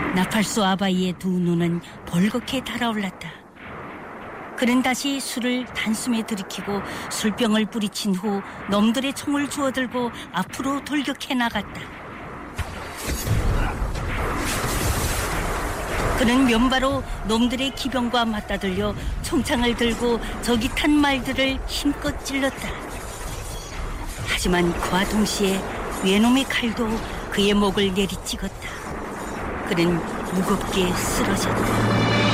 나팔소 아바이의 두 눈은 벌겋게 달아올랐다. 그는 다시 술을 단숨에 들이키고 술병을 뿌리친 후 놈들의 총을 주워들고 앞으로 돌격해 나갔다. 그는 면바로 놈들의 기병과 맞다들려 총창을 들고 저기 탄 말들을 힘껏 찔렀다. 하지만 그와 동시에 외놈의 칼도 그의 목을 내리찍었다. 그는 무겁게 쓰러졌다.